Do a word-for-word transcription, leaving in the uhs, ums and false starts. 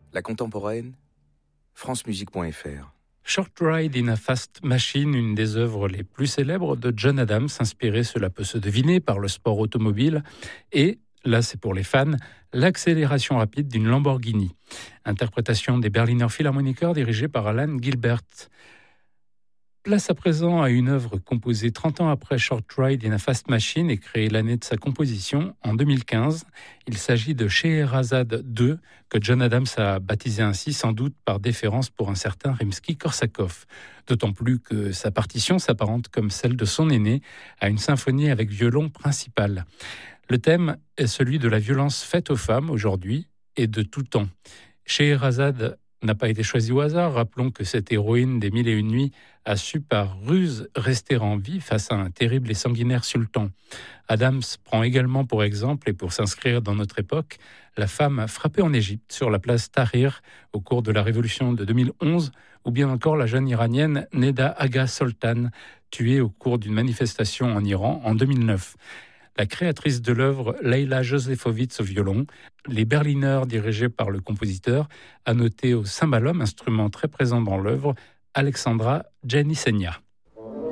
La contemporaine, francemusique point f r. Short Ride in a Fast Machine, une des œuvres les plus célèbres de John Adams, inspirée, cela peut se deviner, par le sport automobile, et, là c'est pour les fans, l'accélération rapide d'une Lamborghini. Interprétation des Berliner Philharmoniker dirigée par Alan Gilbert. Place à présent à une œuvre composée trente ans après Short Ride in a Fast Machine et créée l'année de sa composition, en deux mille quinze. Il s'agit de Scheherazade deux, que John Adams a baptisé ainsi, sans doute par déférence pour un certain Rimsky-Korsakov. D'autant plus que sa partition s'apparente, comme celle de son aîné, à une symphonie avec violon principal. Le thème est celui de la violence faite aux femmes aujourd'hui et de tout temps. Scheherazade n'a pas été choisi au hasard. Rappelons que cette héroïne des Mille et une nuits a su par ruse rester en vie face à un terrible et sanguinaire sultan. Adams prend également pour exemple, et pour s'inscrire dans notre époque, la femme frappée en Égypte sur la place Tahrir au cours de la révolution de deux mille onze, ou bien encore la jeune iranienne Neda Agha Soltan, tuée au cours d'une manifestation en Iran en deux mille neuf. La créatrice de l'œuvre, Leila Josefovitz au violon, les Berliner dirigés par le compositeur, a noté au cymbalum, instrument très présent dans l'œuvre, Alexandra Janissenia.